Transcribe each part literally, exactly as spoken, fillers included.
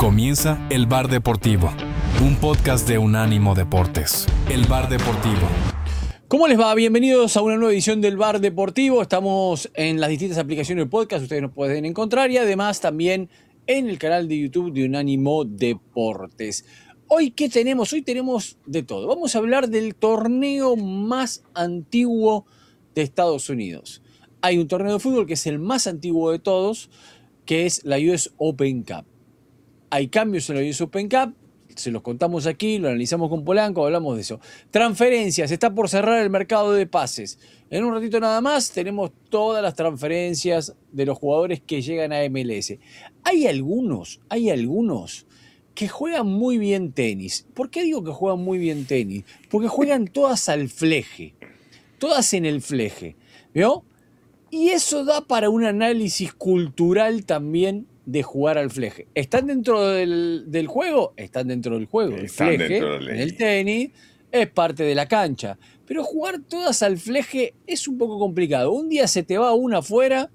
Comienza El Bar Deportivo, un podcast de Unánimo Deportes. El Bar Deportivo. ¿Cómo les va? Bienvenidos a una nueva edición del Bar Deportivo. Estamos en las distintas aplicaciones de podcast, ustedes nos pueden encontrar, y además también en el canal de YouTube de Unánimo Deportes. Hoy, ¿qué tenemos? Hoy tenemos de todo. Vamos a hablar del torneo más antiguo de Estados Unidos. Hay un torneo de fútbol que es el más antiguo de todos, que es la U S Open Cup. Hay cambios en la U S Open Cup, se los contamos aquí, lo analizamos con Polanco, hablamos de eso. Transferencias, está por cerrar el mercado de pases. En un ratito nada más tenemos todas las transferencias de los jugadores que llegan a M L S. Hay algunos, hay algunos que juegan muy bien tenis. ¿Por qué digo que juegan muy bien tenis? Porque juegan todas al fleje, todas en el fleje, ¿vio? Y eso da para un análisis cultural también de jugar al fleje. ¿Están dentro del, del juego? Están dentro del juego. El Están fleje en el tenis es parte de la cancha. Pero jugar todas al fleje es un poco complicado. Un día se te va una afuera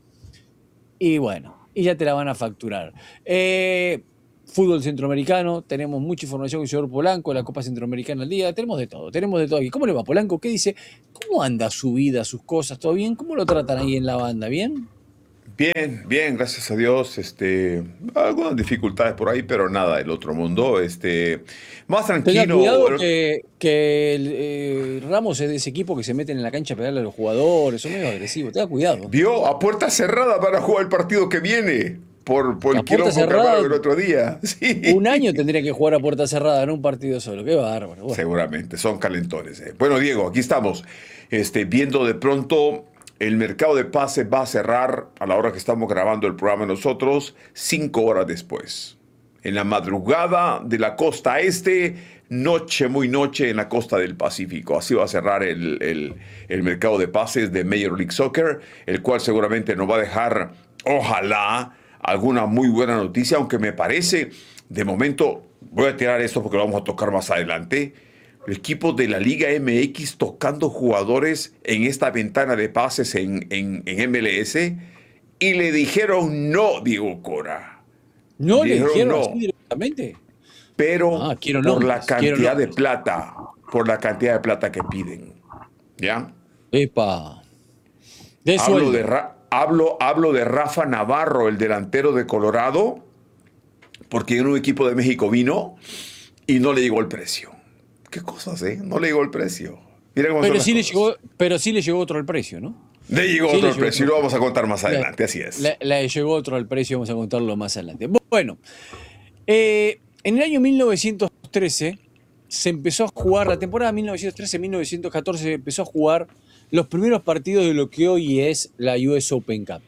y bueno, y ya te la van a facturar. Eh, fútbol centroamericano, tenemos mucha información con el señor Polanco, la Copa Centroamericana al día, tenemos de todo, tenemos de todo aquí. ¿Cómo le va, Polanco? ¿Qué dice? ¿Cómo anda su vida, sus cosas? ¿Todo bien? ¿Cómo lo tratan ahí en la banda? ¿Bien? Bien, bien, gracias a Dios. Este, algunas dificultades por ahí, pero nada, el otro mundo. Este, más tranquilo. Tenga cuidado que, que el, eh, Ramos es de ese equipo que se meten en la cancha a pegarle a los jugadores, son medio agresivos. Tenga cuidado. Vio a puerta cerrada para jugar el partido que viene. Por, por el quilombo que armaron el otro día. Sí. Un año tendría que jugar a puerta cerrada, no un partido solo. Qué bárbaro. Bueno. Seguramente, son calentones. Eh. Bueno, Diego, aquí estamos. Este, viendo de pronto el mercado de pases va a cerrar a la hora que estamos grabando el programa nosotros, cinco horas después. En la madrugada de la costa este, noche muy noche en la costa del Pacífico. Así va a cerrar el, el, el mercado de pases de Major League Soccer, el cual seguramente nos va a dejar, ojalá, alguna muy buena noticia, aunque me parece, de momento, voy a tirar esto porque lo vamos a tocar más adelante, el equipo de la Liga M X tocando jugadores en esta ventana de pases en, en, en M L S, y le dijeron no, Diego Cora. ¿No le dijeron, no, así directamente? pero Ah, por nombres, la cantidad de plata, por la cantidad de plata que piden. ¿Ya? Epa. De hablo de, hablo, hablo de Rafa Navarro, el delantero de Colorado, porque en un equipo de México vino y no le llegó el precio. ¿Qué cosas, eh? No le llegó el precio. Mira cómo pero, son sí las le cosas. llegó, pero sí le llegó otro al precio, ¿no? Le llegó sí otro le al precio otro. Y lo vamos a contar más adelante, le, así es. Le, le llegó otro al precio, vamos a contarlo más adelante. Bueno, eh, en el año mil novecientos trece se empezó a jugar, la temporada mil novecientos trece mil novecientos catorce se empezó a jugar los primeros partidos de lo que hoy es la U S Open Cup.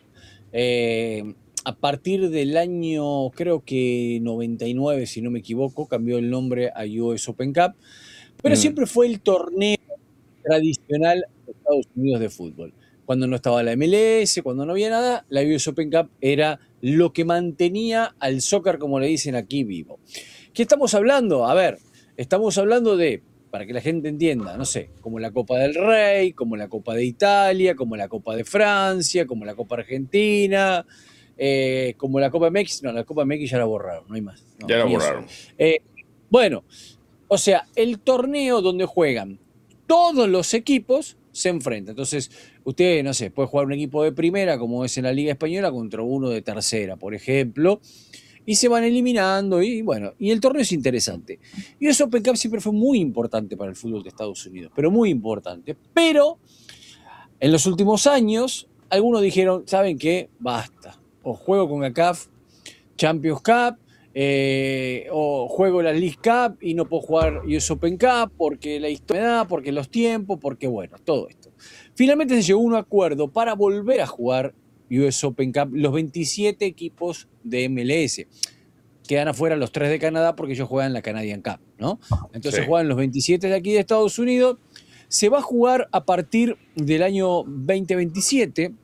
Eh, a partir del año, creo que noventa y nueve, si no me equivoco, cambió el nombre a U S Open Cup, pero mm. siempre fue el torneo tradicional de Estados Unidos de fútbol. Cuando no estaba la M L S, cuando no había nada, la U S Open Cup era lo que mantenía al soccer, como le dicen aquí, vivo. ¿Qué estamos hablando? A ver, estamos hablando de, para que la gente entienda, no sé, como la Copa del Rey, como la Copa de Italia, como la Copa de Francia, como la Copa Argentina, eh, como la Copa M X. No, la Copa M X ya la borraron, no hay más. No, ya la borraron. Eh, bueno, o sea, el torneo donde juegan todos los equipos se enfrentan. Entonces, usted, no sé, puede jugar un equipo de primera, como es en la Liga Española, contra uno de tercera, por ejemplo, y se van eliminando, y bueno, y el torneo es interesante. Y eso Open Cup siempre fue muy importante para el fútbol de Estados Unidos, pero muy importante. Pero, en los últimos años, algunos dijeron, ¿saben qué? Basta. O juego con CONCACAF Champions Cup, Eh, o juego la League Cup y no puedo jugar U S Open Cup porque la historia, porque los tiempos, porque bueno, todo esto. Finalmente se llegó a un acuerdo para volver a jugar U S Open Cup los veintisiete equipos de M L S. Quedan afuera los tres de Canadá porque ellos juegan la Canadian Cup, ¿no? Entonces sí. Juegan los veintisiete de aquí de Estados Unidos. Se va a jugar a partir del año veinte veintisiete.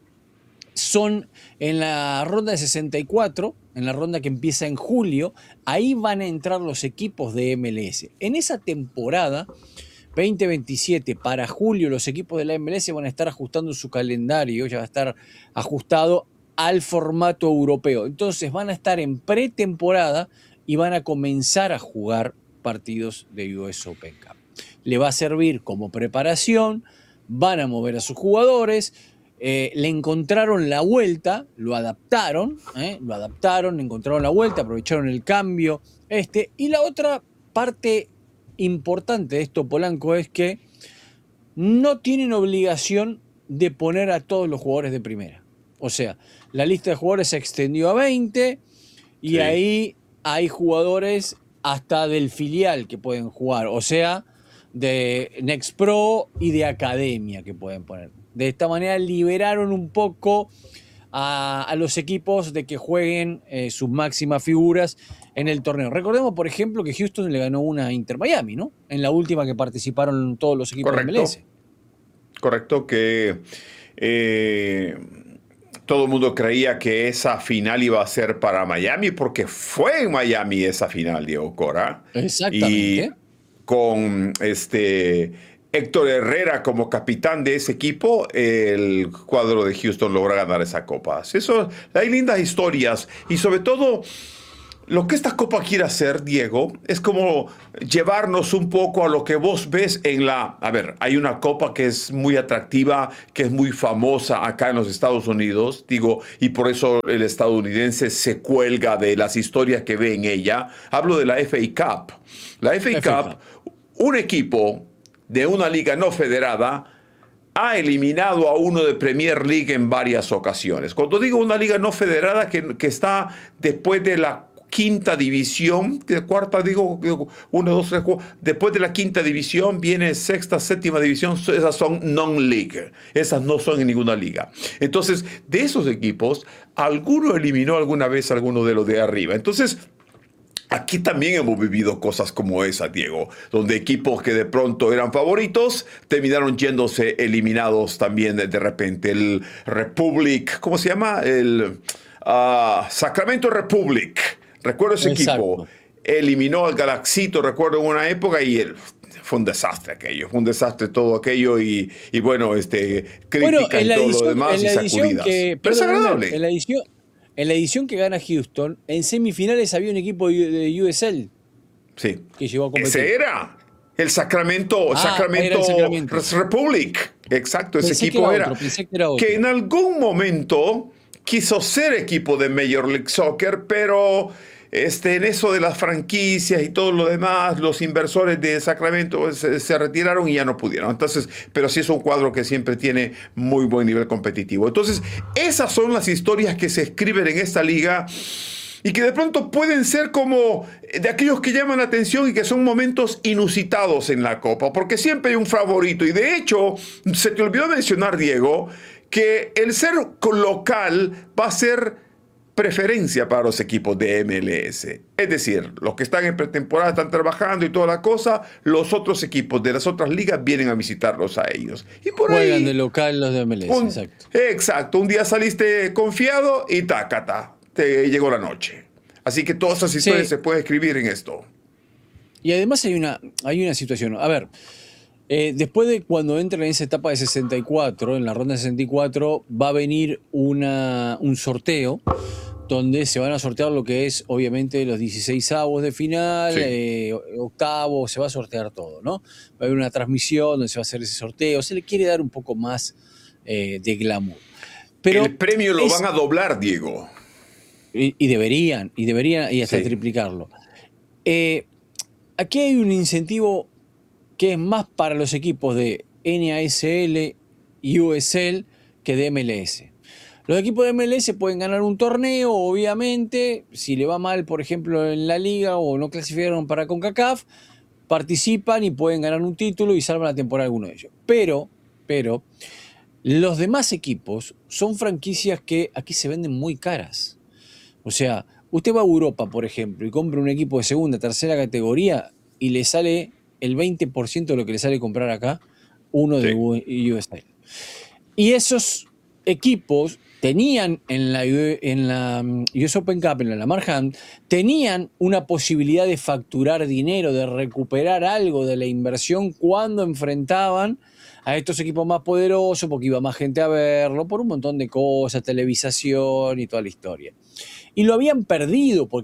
Son en la ronda de sesenta y cuatro, en la ronda que empieza en julio, ahí van a entrar los equipos de M L S. En esa temporada, veinte veintisiete, para julio, los equipos de la M L S van a estar ajustando su calendario, ya va a estar ajustado al formato europeo. Entonces van a estar en pretemporada y van a comenzar a jugar partidos de U S Open Cup. Le va a servir como preparación, van a mover a sus jugadores, eh, le encontraron la vuelta, lo adaptaron, eh, lo adaptaron, le encontraron la vuelta, aprovecharon el cambio. Este, y la otra parte importante de esto, Polanco, es que no tienen obligación de poner a todos los jugadores de primera. O sea, la lista de jugadores se extendió a veinte y sí. Ahí hay jugadores hasta del filial que pueden jugar. O sea, de Next Pro y de Academia que pueden poner. De esta manera liberaron un poco a, a los equipos de que jueguen eh, sus máximas figuras en el torneo. Recordemos, por ejemplo, que Houston le ganó una a Inter Miami, ¿no? En la última que participaron todos los equipos Correcto. de M L S. Correcto, que eh, todo el mundo creía que esa final iba a ser para Miami, porque fue en Miami esa final, Diego Cora. Exactamente. Y con este Héctor Herrera como capitán de ese equipo, el cuadro de Houston logra ganar esa copa. Eso, hay lindas historias y sobre todo lo que esta copa quiere hacer, Diego, es como llevarnos un poco a lo que vos ves en la... A ver, hay una copa que es muy atractiva, que es muy famosa acá en los Estados Unidos, digo, y por eso el estadounidense se cuelga de las historias que ve en ella. Hablo de la F A Cup. La F A, F A Cup, Cup, un equipo de una liga no federada ha eliminado a uno de Premier League en varias ocasiones. Cuando digo una liga no federada, que, que está después de la quinta división, de cuarta, digo, uno, dos, tres, cuatro, después de la quinta división viene sexta, séptima división, esas son non-league, esas no son en ninguna liga. Entonces, de esos equipos, alguno eliminó alguna vez a alguno de los de arriba. Entonces, aquí también hemos vivido cosas como esa, Diego, donde equipos que de pronto eran favoritos terminaron yéndose eliminados también de, de repente. El Republic, ¿cómo se llama? El uh, Sacramento Republic. Recuerdo ese Exacto. equipo. Eliminó al Galaxito, recuerdo en una época, y el, fue un desastre aquello. Fue un desastre todo aquello y, y bueno, este, crítica bueno, y todo edición, lo demás y sacudidas. Que, pero es agradable. En la edición... En la edición que gana Houston, en semifinales había un equipo de U S L. Sí. Que llegó a competir. Ese era el Sacramento, ah, Sacramento, el Sacramento Republic. Exacto, ese pensé equipo que era. era, otro, pensé que, era otro. que en algún momento quiso ser equipo de Major League Soccer, pero este, en eso de las franquicias y todo lo demás, los inversores de Sacramento se, se retiraron y ya no pudieron. Entonces, pero sí es un cuadro que siempre tiene muy buen nivel competitivo. Entonces, esas son las historias que se escriben en esta liga y que de pronto pueden ser como de aquellos que llaman la atención y que son momentos inusitados en la Copa, porque siempre hay un favorito. Y de hecho, se te olvidó mencionar, Diego, que el ser local va a ser preferencia para los equipos de M L S. Es decir, los que están en pretemporada están trabajando y toda la cosa, los otros equipos de las otras ligas vienen a visitarlos a ellos. Y por Juegan ahí, de local los de M L S, un, exacto. Exacto, un día saliste confiado y tácata, te llegó la noche. Así que todas esas historias sí. se pueden escribir en esto. Y además hay una, hay una situación, a ver, eh, después de cuando entran en esa etapa de sesenta y cuatro, en la ronda de sesenta y cuatro, va a venir una, un sorteo donde se van a sortear lo que es, obviamente, los dieciseisavos de final, sí. eh, octavos, se va a sortear todo, ¿no? Va a haber una transmisión donde se va a hacer ese sorteo, se le quiere dar un poco más eh, de glamour. Pero el premio lo es, van a doblar, Diego. Y, y deberían, y deberían, y hasta sí. triplicarlo. Eh, aquí hay un incentivo que es más para los equipos de N A S L y U S L que de M L S. Los equipos de M L S pueden ganar un torneo, obviamente, si le va mal, por ejemplo, en la liga o no clasificaron para CONCACAF, participan y pueden ganar un título y salvan la temporada alguno de ellos. Pero, pero, los demás equipos son franquicias que aquí se venden muy caras. O sea, usted va a Europa, por ejemplo, y compra un equipo de segunda, tercera categoría y le sale el veinte por ciento de lo que le sale comprar acá, uno sí. de U S L. Y esos equipos tenían en la, en la U S Open Cup, en la Lamar Hunt, tenían una posibilidad de facturar dinero, de recuperar algo de la inversión cuando enfrentaban a estos equipos más poderosos, porque iba más gente a verlo, por un montón de cosas, televisación y toda la historia. Y lo habían perdido, porque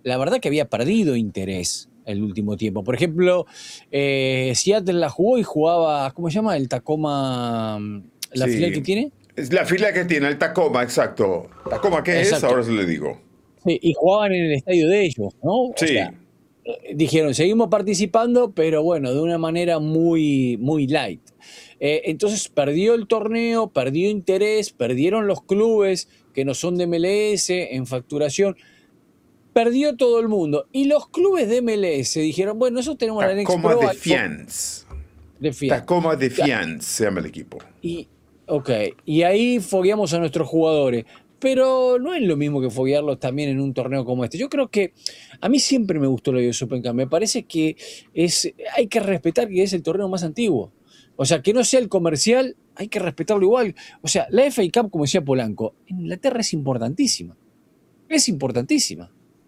la verdad que había perdido interés el último tiempo. Por ejemplo, eh, Seattle la jugó y jugaba, ¿cómo se llama? El Tacoma, la Sí. filial que tiene. Es la fila que tiene el Tacoma, exacto. ¿Tacoma qué Exacto. es? Ahora se le digo. Sí, y jugaban en el estadio de ellos, ¿no? O Sí. sea, dijeron, seguimos participando, pero bueno, de una manera muy, muy light. Eh, entonces perdió el torneo, perdió interés, perdieron los clubes que no son de M L S en facturación, perdió todo el mundo. Y los clubes de M L S dijeron, bueno, nosotros tenemos la Next Tacoma Pro. Defiance. Defiance. Tacoma Defiance se llama el equipo. Y, ok, y ahí fogueamos a nuestros jugadores. Pero no es lo mismo que foguearlos también en un torneo como este. Yo creo que a mí siempre me gustó lo de U S Open Cup. Me parece que es, hay que respetar que es el torneo más antiguo. O sea, que no sea el comercial, hay que respetarlo igual. O sea, la F A Cup, como decía Polanco, en Inglaterra es importantísima. Es importantísima.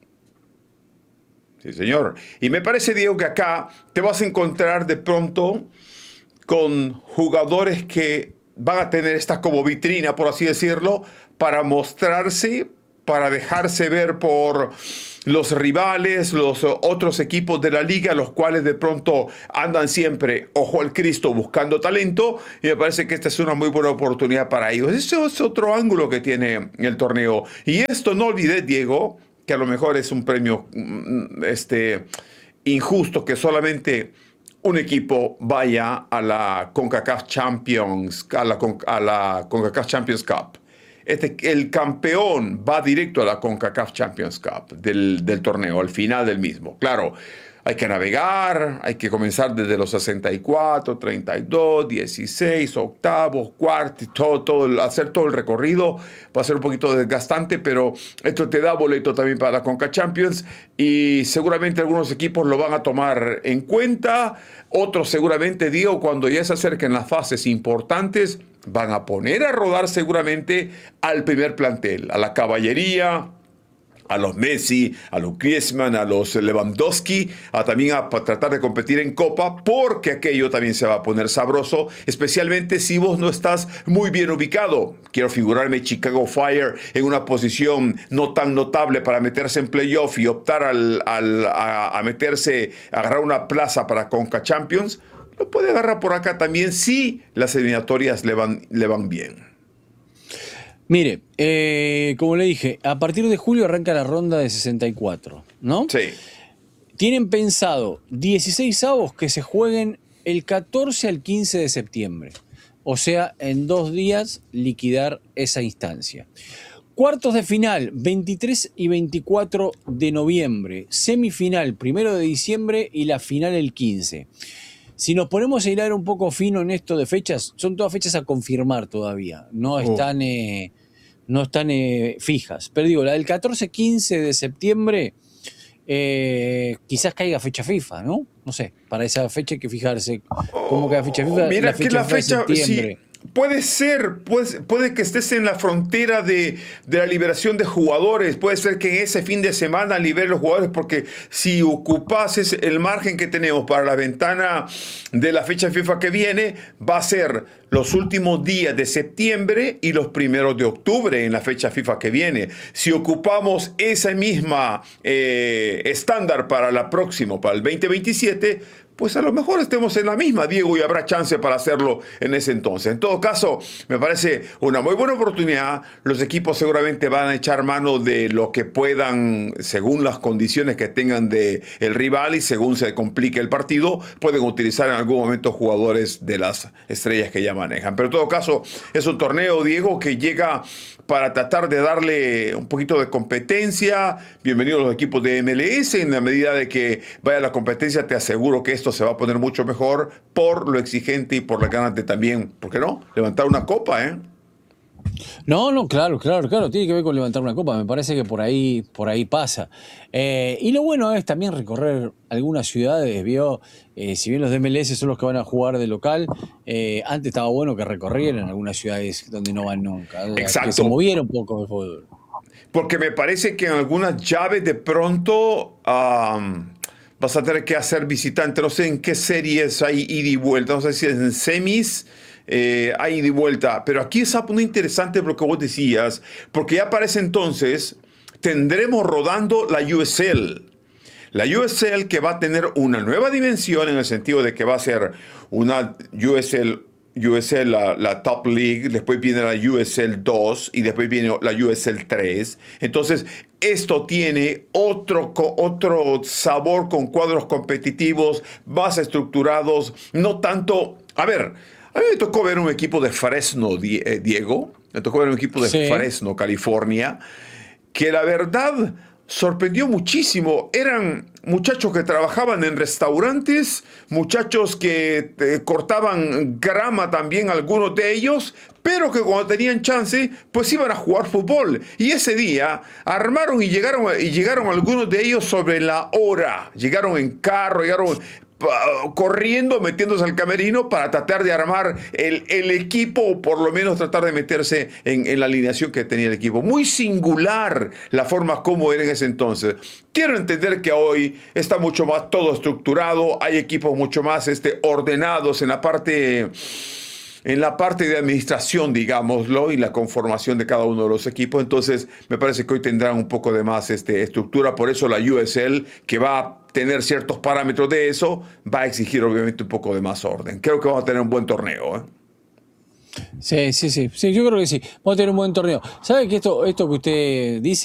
Sí, señor. Y me parece, Diego, que acá te vas a encontrar de pronto con jugadores que van a tener esta como vitrina, por así decirlo, para mostrarse, para dejarse ver por los rivales, los otros equipos de la liga, los cuales de pronto andan siempre, ojo al Cristo, buscando talento, y me parece que esta es una muy buena oportunidad para ellos. Ese es otro ángulo que tiene el torneo. Y esto no olvides, Diego, que a lo mejor es un premio este, injusto, que solamente un equipo vaya a la CONCACAF Champions, a la, a la CONCACAF Champions Cup. Este, el campeón va directo a la CONCACAF Champions Cup del, del torneo, al final del mismo. Claro, hay que navegar, hay que comenzar desde los sesenta y cuatro, treinta y dos, dieciséis, octavos, cuartos, todo, todo, hacer todo el recorrido va a ser un poquito desgastante, pero esto te da boleto también para la CONCACAF Champions y seguramente algunos equipos lo van a tomar en cuenta, otros seguramente, digo, cuando ya se acerquen las fases importantes, van a poner a rodar seguramente al primer plantel, a la caballería, a los Messi, a los Griezmann, a los Lewandowski, a también a, a tratar de competir en Copa, porque aquello también se va a poner sabroso, especialmente si vos no estás muy bien ubicado. Quiero figurarme Chicago Fire en una posición no tan notable para meterse en playoff y optar al, al, a, a meterse, a agarrar una plaza para Conca Champions. Lo puede agarrar por acá también si las eliminatorias le van, le van bien. Mire, eh, como le dije, a partir de julio arranca la ronda de sesenta y cuatro, ¿no? Sí. Tienen pensado dieciséis avos que se jueguen el catorce al quince de septiembre. O sea, en dos días liquidar esa instancia. Cuartos de final, veintitrés y veinticuatro de noviembre. Semifinal, primero de diciembre y la final el quince. Si nos ponemos a hilar un poco fino en esto de fechas, son todas fechas a confirmar todavía. No están, oh. eh, no están eh, fijas. Pero digo, la del catorce quince de septiembre, eh, quizás caiga fecha FIFA, ¿no? No sé, para esa fecha hay que fijarse cómo cae fecha FIFA. Oh, mira la fecha que la FIFA fecha, de septiembre. Sí. Puede ser, puede, puede que estés en la frontera de, de la liberación de jugadores, puede ser que en ese fin de semana libere los jugadores, porque si ocupas el margen que tenemos para la ventana de la fecha FIFA que viene, va a ser los últimos días de septiembre y los primeros de octubre en la fecha FIFA que viene. Si ocupamos esa misma eh, estándar para la próxima, para el veinte veintisiete, pues a lo mejor estemos en la misma, Diego, y habrá chance para hacerlo en ese entonces. En todo caso, me parece una muy buena oportunidad. Los equipos seguramente van a echar mano de lo que puedan, según las condiciones que tengan de el rival y según se complique el partido, pueden utilizar en algún momento jugadores de las estrellas que ya manejan. Pero en todo caso, es un torneo, Diego, que llega para tratar de darle un poquito de competencia. Bienvenidos los equipos de M L S. En la medida de que vaya la competencia, te aseguro que esto se va a poner mucho mejor por lo exigente y por las ganas de también, ¿por qué no?, levantar una copa, ¿eh? No, no, claro, claro, claro, tiene que ver con levantar una copa, me parece que por ahí, por ahí pasa. Eh, y lo bueno es también recorrer algunas ciudades, vio, eh, si bien los de M L S son los que van a jugar de local, eh, antes estaba bueno que recorrieran algunas ciudades donde no van nunca, Exacto. Que se moviera un poco el fútbol. Porque me parece que en algunas llaves de pronto um, vas a tener que hacer visitante, no sé en qué series hay ida y vuelta, no sé si es en semis, Eh, hay ida y vuelta, pero aquí es algo interesante lo que vos decías, porque ya para ese entonces tendremos rodando la U S L. La U S L que va a tener una nueva dimensión en el sentido de que va a ser una U S L, U S L la, la Top League, después viene la U S L dos y después viene la U S L tres. Entonces, esto tiene otro, otro sabor con cuadros competitivos, más estructurados, no tanto... A ver, a mí me tocó ver un equipo de Fresno, Diego, me tocó ver un equipo de sí. Fresno, California, que la verdad sorprendió muchísimo. Eran muchachos que trabajaban en restaurantes, muchachos que eh, cortaban grama también, algunos de ellos, pero que cuando tenían chance, pues iban a jugar fútbol. Y ese día armaron y llegaron, y llegaron algunos de ellos sobre la hora. Llegaron en carro, llegaron corriendo, metiéndose al camerino para tratar de armar el, el equipo, o por lo menos tratar de meterse en, en la alineación que tenía el equipo. Muy singular la forma como era en ese entonces. Quiero entender que hoy está mucho más todo estructurado, hay equipos mucho más este, ordenados en la parte... en la parte de administración, digámoslo, y la conformación de cada uno de los equipos. Entonces, me parece que hoy tendrán un poco de más este, estructura. Por eso la U S L, que va a tener ciertos parámetros de eso, va a exigir obviamente un poco de más orden. Creo que vamos a tener un buen torneo, ¿eh? Sí, sí, sí, sí, yo creo que sí. Vamos a tener un buen torneo. ¿Sabe que esto, esto que usted dice